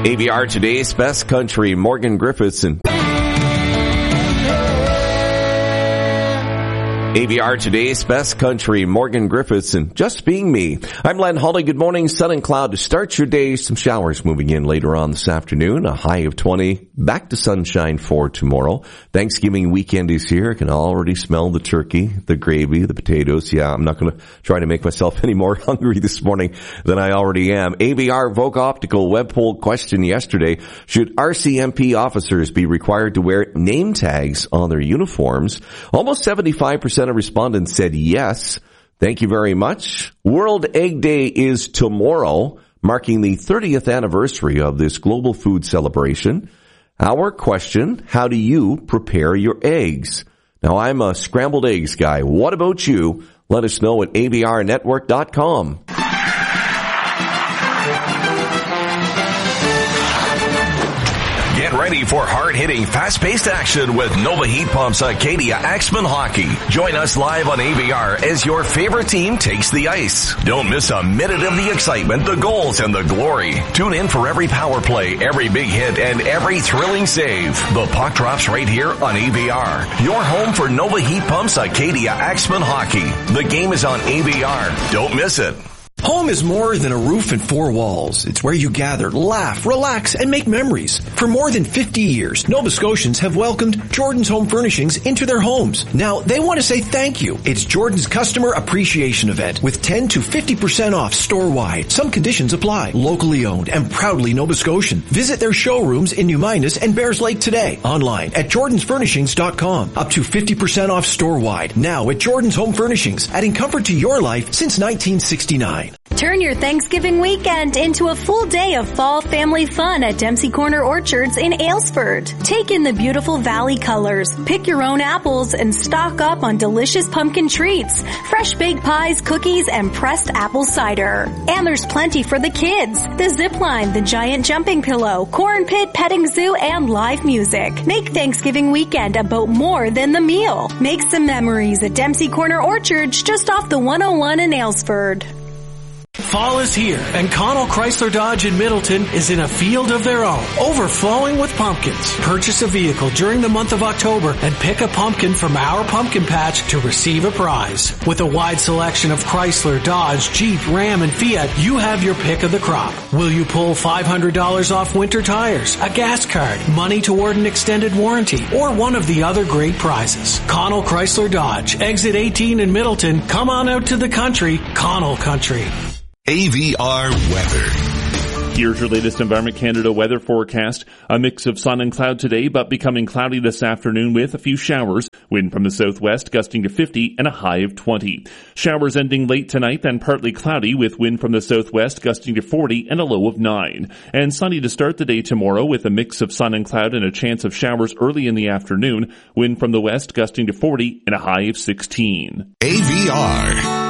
AVR Today's Best Country, Morgan Griffithson. AVR Today's Best Country, Morgan Griffithson, Just Being Me. I'm Len Hawley. Good morning. Sun and cloud to start your day. Some showers moving in later on this afternoon. A high of 20. Back to sunshine for tomorrow. Thanksgiving weekend is here. I can already smell the turkey, the gravy, the potatoes. Yeah, I'm not going to try to make myself any more hungry this morning than I already am. AVR Vogue Optical web poll question yesterday. Should RCMP officers be required to wear name tags on their uniforms? Almost 75% of respondents said yes. Thank you very much. World Egg Day is tomorrow, marking the 30th anniversary of this global food celebration. Our question, how do you prepare your eggs? Now, I'm a scrambled eggs guy. What about you? Let us know at avrnetwork.com. Get ready for hard-hitting, fast-paced action with Nova Heat Pumps Acadia Axeman Hockey. Join us live on AVR as your favorite team takes the ice. Don't miss a minute of the excitement, the goals, and the glory. Tune in for every power play, every big hit, and every thrilling save. The puck drops right here on AVR. Your home for Nova Heat Pumps Acadia Axeman Hockey. The game is on AVR. Don't miss it. Home is more than a roof and four walls. It's where you gather, laugh, relax, and make memories. For more than 50 years, Nova Scotians have welcomed Jordan's Home Furnishings into their homes. Now, they want to say thank you. It's Jordan's Customer Appreciation Event with 10 to 50% off store-wide. Some conditions apply. Locally owned and proudly Nova Scotian. Visit their showrooms in New Minas and Bears Lake today. Online at jordansfurnishings.com. Up to 50% off store-wide. Now at Jordan's Home Furnishings, adding comfort to your life since 1969. Turn your Thanksgiving weekend into a full day of fall family fun at Dempsey Corner Orchards in Aylesford. Take in the beautiful valley colors, pick your own apples, and stock up on delicious pumpkin treats, fresh baked pies, cookies, and pressed apple cider. And there's plenty for the kids. The zip line, the giant jumping pillow, corn pit, petting zoo, and live music. Make Thanksgiving weekend about more than the meal. Make some memories at Dempsey Corner Orchards just off the 101 in Aylesford. Fall is here, and Connell Chrysler Dodge in Middleton is in a field of their own, overflowing with pumpkins. Purchase a vehicle during the month of October and pick a pumpkin from our pumpkin patch to receive a prize. With a wide selection of Chrysler, Dodge, Jeep, Ram, and Fiat, you have your pick of the crop. Will you pull $500 off winter tires, a gas card, money toward an extended warranty, or one of the other great prizes? Connell Chrysler Dodge, exit 18 in Middleton. Come on out to the country, Connell Country. AVR weather. Here's your latest Environment Canada weather forecast. A mix of sun and cloud today, but becoming cloudy this afternoon with a few showers. Wind from the southwest gusting to 50 and a high of 20. Showers ending late tonight, then partly cloudy with wind from the southwest gusting to 40 and a low of 9. And sunny to start the day tomorrow with a mix of sun and cloud and a chance of showers early in the afternoon. Wind from the west gusting to 40 and a high of 16. AVR.